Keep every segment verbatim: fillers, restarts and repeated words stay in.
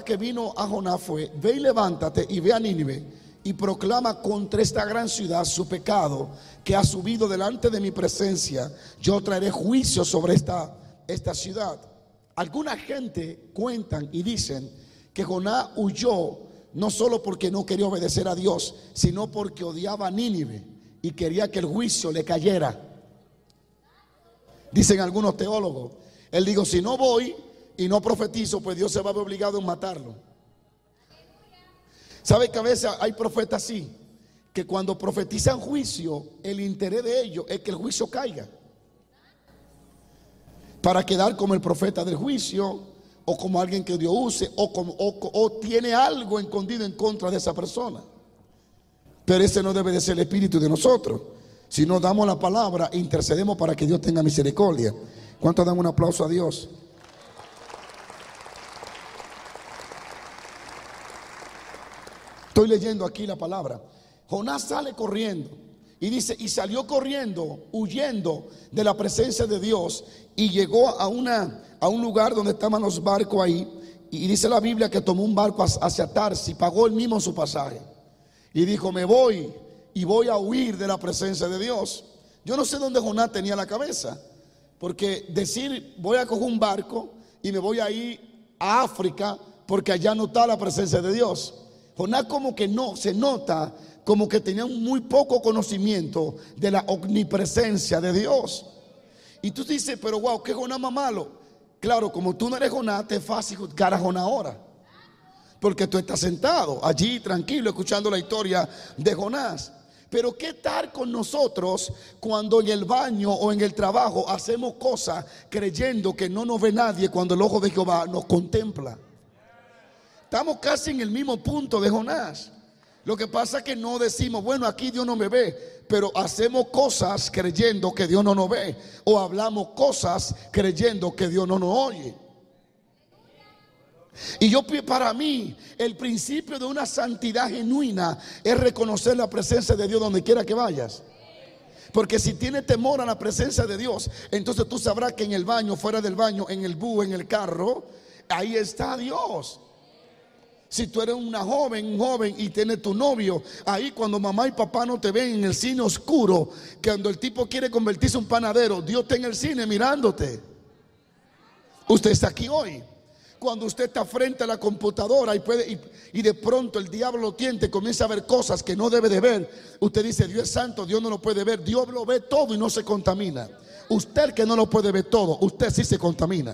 que vino a Jonás fue: ve y levántate y ve a Nínive y proclama contra esta gran ciudad su pecado, que ha subido delante de mi presencia. Yo traeré juicio sobre esta, esta ciudad. Alguna gente cuentan y dicen que Jonás huyó no solo porque no quería obedecer a Dios, sino porque odiaba a Nínive y quería que el juicio le cayera. Dicen algunos teólogos, él dijo: si no voy y no profetizo, pues Dios se va a ver obligado a matarlo. ¿Sabe que a veces hay profetas así? Que cuando profetizan juicio, el interés de ellos es que el juicio caiga, para quedar como el profeta del juicio, o como alguien que Dios use, o, como, o, o tiene algo escondido en contra de esa persona. Pero ese no debe de ser el espíritu de nosotros. Si nos damos la palabra e intercedemos para que Dios tenga misericordia. ¿Cuántos dan un aplauso a Dios? Estoy leyendo aquí la palabra. Jonás sale corriendo y dice: y salió corriendo, huyendo de la presencia de Dios, y llegó a, una, a un lugar donde estaban los barcos ahí. Y dice la Biblia que tomó un barco hacia Tarsis, pagó él mismo su pasaje y dijo: me voy y voy a huir de la presencia de Dios. Yo no sé dónde Jonás tenía la cabeza, porque decir voy a coger un barco y me voy a ir a África porque allá no está la presencia de Dios. Jonás como que no, se nota como que tenía un muy poco conocimiento de la omnipresencia de Dios. Y tú dices: pero wow, ¿qué Jonás más malo? Claro, como tú no eres Jonás, te es fácil juzgar a Jonás ahora, porque tú estás sentado allí tranquilo escuchando la historia de Jonás. Pero ¿qué tal con nosotros cuando en el baño o en el trabajo hacemos cosas creyendo que no nos ve nadie, cuando el ojo de Jehová nos contempla? Estamos casi en el mismo punto de Jonás. Lo que pasa es que no decimos: bueno, aquí Dios no me ve, pero hacemos cosas creyendo que Dios no nos ve, o hablamos cosas creyendo que Dios no nos oye. Y yo, para mí, el principio de una santidad genuina es reconocer la presencia de Dios donde quiera que vayas. Porque si tienes temor a la presencia de Dios, entonces tú sabrás que en el baño, fuera del baño, en el bus, en el carro, ahí está Dios. Si tú eres una joven, un joven y tienes tu novio, ahí cuando mamá y papá no te ven en el cine oscuro, que cuando el tipo quiere convertirse en un panadero, Dios está en el cine mirándote. Usted está aquí hoy. Cuando usted está frente a la computadora y, puede, y, y de pronto el diablo lo tiente, comienza a ver cosas que no debe de ver, usted dice: Dios es santo, Dios no lo puede ver. Dios lo ve todo y no se contamina. Usted, que no lo puede ver todo, usted sí se contamina.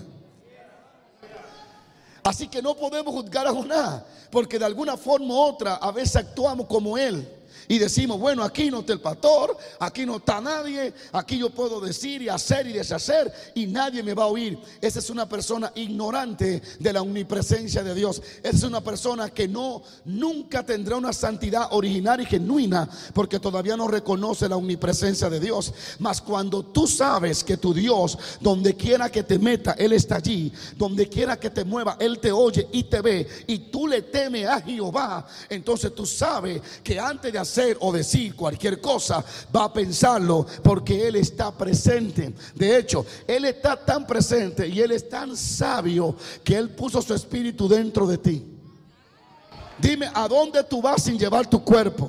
Así que no podemos juzgar a Jonás, porque de alguna forma u otra a veces actuamos como él y decimos: bueno, aquí no está el pastor, aquí no está nadie, aquí yo puedo decir y hacer y deshacer y nadie me va a oír. Esa es una persona ignorante de la omnipresencia de Dios. Esa es una persona que no, nunca tendrá una santidad original y genuina, porque todavía no reconoce la omnipresencia de Dios. Mas cuando tú sabes que tu Dios, donde quiera que te meta, Él está allí, donde quiera que te mueva, Él te oye y te ve, y tú le temes a Jehová, entonces tú sabes que antes de hacer o decir cualquier cosa, va a pensarlo, porque Él está presente. De hecho, Él está tan presente y Él es tan sabio que Él puso su espíritu dentro de ti. Dime, ¿a dónde tú vas sin llevar tu cuerpo?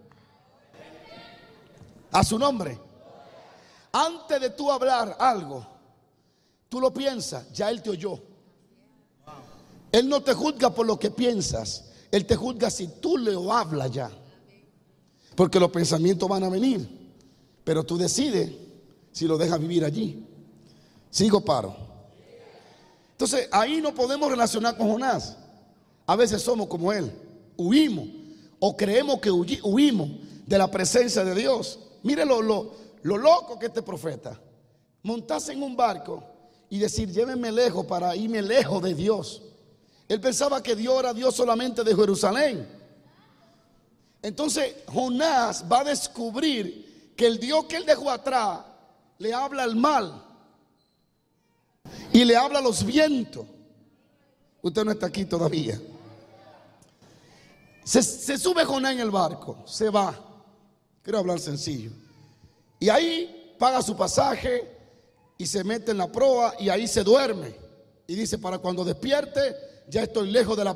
A su nombre. Antes de tú hablar algo, tú lo piensas, ya Él te oyó. Él no te juzga por lo que piensas, Él te juzga si tú le hablas ya. Porque los pensamientos van a venir, pero tú decides si lo dejas vivir allí. ¿Sigo, paro? Entonces ahí no podemos relacionar con Jonás. A veces somos como él, huimos o creemos que huimos de la presencia de Dios. Mire lo, lo, lo loco que este profeta: montarse en un barco y decir: llévenme lejos para irme lejos de Dios. Él pensaba que Dios era Dios solamente de Jerusalén. Entonces Jonás va a descubrir que el Dios que él dejó atrás le habla al mal y le habla a los vientos. Usted no está aquí todavía. Se, se sube Jonás en el barco, se va. Quiero hablar sencillo. Y ahí paga su pasaje y se mete en la proa y ahí se duerme. Y dice: para cuando despierte, ya estoy lejos de la